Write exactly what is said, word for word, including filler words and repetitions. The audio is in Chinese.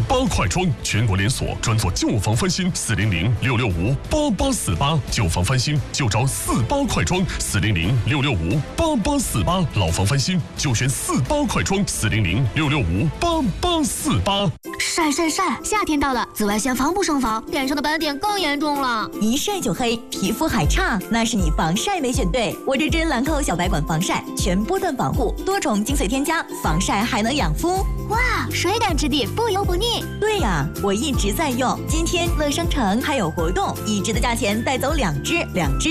八快装，全国连锁，专做旧房翻新，四零零六六五八八四八，旧房翻新就找四八快装，四零零六六五八八四八，老房翻新就选四八快装，四零零六六五八八四八。 晒晒晒！夏天到了，紫外线防不胜防，脸上的斑点更严重了。 一晒就黑，皮肤还差，那是你防晒没选对。我这支兰蔻小白管防晒，全波段保护，多重精粹添加，防晒还能养肤。 哇，水感质地，不油不腻。 对呀、啊，我一直在用。今天乐商城还有活动，一支的价钱带走两支，两支